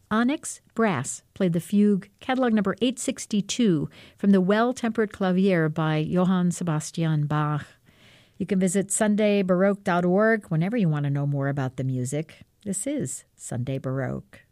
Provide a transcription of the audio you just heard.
Onyx Brass played the fugue, catalog number 862, from the Well-Tempered Clavier by Johann Sebastian Bach. You can visit SundayBaroque.org whenever you want to know more about the music. This is Sunday Baroque.